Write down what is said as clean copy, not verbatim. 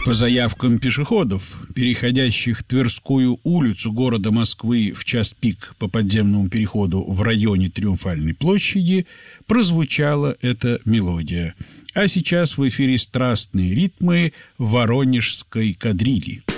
По заявкам пешеходов, переходящих Тверскую улицу города Москвы в час пик по подземному переходу в районе Триумфальной площади, прозвучала эта мелодия. А сейчас в эфире страстные ритмы воронежской кадрили.